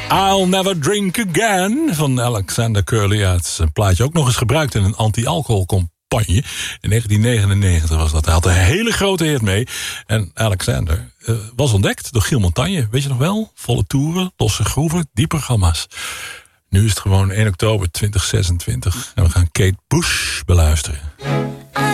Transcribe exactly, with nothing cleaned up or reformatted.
I'll Never Drink Again van Alexander Curly. Ja, het is een plaatje ook nog eens gebruikt in een anti-alcoholcampagne. In negentien negenennegentig was dat. Hij had een hele grote hit mee. En Alexander uh, was ontdekt door Giel Montagne. Weet je nog wel? Volle toeren, losse groeven, die programma's. Nu is het gewoon één oktober tweeduizend zesentwintig. En we gaan Kate Bush beluisteren.